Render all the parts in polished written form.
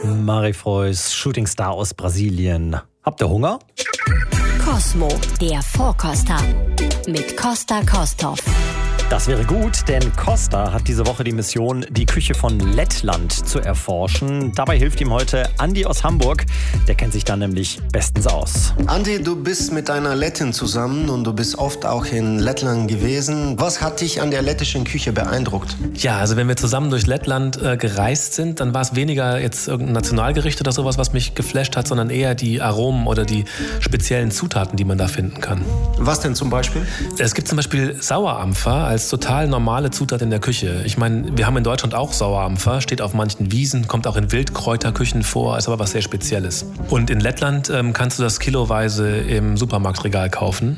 Marifrois, Shootingstar aus Brasilien. Habt ihr Hunger? Cosmo, der Vorkoster mit Costa Kosthoff. Das wäre gut, denn Costa hat diese Woche die Mission, die Küche von Lettland zu erforschen. Dabei hilft ihm heute Andi aus Hamburg. Der kennt sich da nämlich bestens aus. Andi, du bist mit einer Lettin zusammen und du bist oft auch in Lettland gewesen. Was hat dich an der lettischen Küche beeindruckt? Ja, also wenn wir zusammen durch Lettland gereist sind, dann war es weniger jetzt irgendein Nationalgericht oder sowas, was mich geflasht hat, sondern eher die Aromen oder die speziellen Zutaten, die man da finden kann. Was denn zum Beispiel? Es gibt zum Beispiel Sauerampfer als total normale Zutat in der Küche. Ich meine, wir haben in Deutschland auch Sauerampfer, steht auf manchen Wiesen, kommt auch in Wildkräuterküchen vor, ist aber was sehr Spezielles. Und in Lettland kannst du das kiloweise im Supermarktregal kaufen.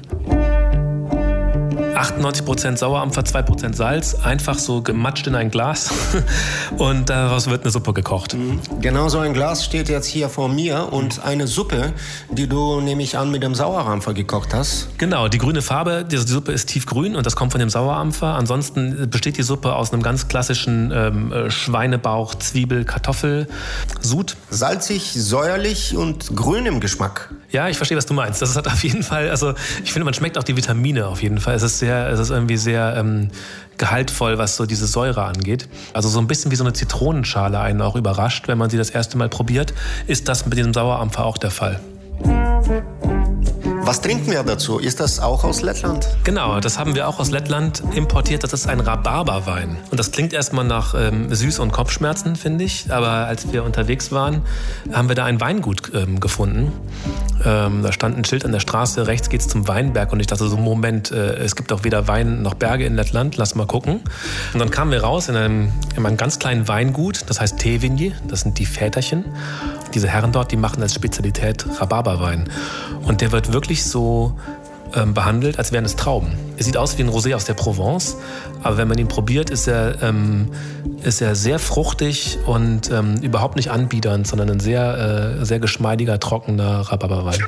98% Sauerampfer, 2% Salz, einfach so gematscht in ein Glas und daraus wird eine Suppe gekocht. Genau so ein Glas steht jetzt hier vor mir und eine Suppe, die du, nehme ich an, mit dem Sauerampfer gekocht hast. Genau, die grüne Farbe, die Suppe ist tiefgrün und das kommt von dem Sauerampfer. Ansonsten besteht die Suppe aus einem ganz klassischen Schweinebauch, Zwiebel, Kartoffel, Sud. Salzig, säuerlich und grün im Geschmack. Ja, ich verstehe, was du meinst. Das hat auf jeden Fall, also ich finde, man schmeckt auch die Vitamine auf jeden Fall. Es ist irgendwie sehr gehaltvoll, was so diese Säure angeht. Also so ein bisschen wie so eine Zitronenschale einen auch überrascht, wenn man sie das erste Mal probiert, ist das mit diesem Sauerampfer auch der Fall. Was trinken wir dazu? Ist das auch aus Lettland? Genau, das haben wir auch aus Lettland importiert. Das ist ein Rhabarberwein. Und das klingt erstmal nach Süß- und Kopfschmerzen, finde ich. Aber als wir unterwegs waren, haben wir da ein Weingut gefunden. Da stand ein Schild an der Straße, rechts geht's zum Weinberg. Und ich dachte so, Moment, es gibt doch weder Wein noch Berge in Lettland, lass mal gucken. Und dann kamen wir raus in einem ganz kleinen Weingut, das heißt Tēviniai, das sind die Väterchen. Diese Herren dort, die machen als Spezialität Rhabarberwein. Und der wird wirklich so behandelt, als wären es Trauben. Er sieht aus wie ein Rosé aus der Provence, aber wenn man ihn probiert, ist er sehr fruchtig und überhaupt nicht anbiedernd, sondern ein sehr, sehr geschmeidiger, trockener Rhabarberwein.